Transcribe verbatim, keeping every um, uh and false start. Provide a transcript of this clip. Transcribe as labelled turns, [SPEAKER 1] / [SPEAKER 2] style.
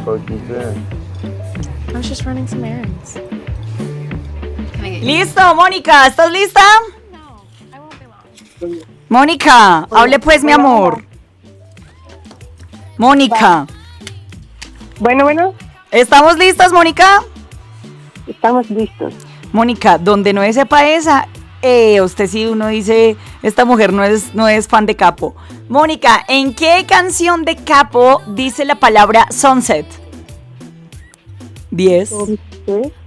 [SPEAKER 1] fuck is that?
[SPEAKER 2] I was just running some errands.
[SPEAKER 3] Listo, Mónica, ¿estás lista?
[SPEAKER 2] No, I won't be long.
[SPEAKER 3] Mónica, hable pues, mi amor. Mónica,
[SPEAKER 4] Bueno, bueno,
[SPEAKER 3] ¿estamos listas, Mónica?
[SPEAKER 4] estamos listos.
[SPEAKER 3] Mónica, donde no se sepa esa, eh, usted sí uno dice, esta mujer no es, no es fan de Capo. Mónica, ¿en qué canción de Capo dice la palabra sunset? Diez,
[SPEAKER 4] ¿Qué?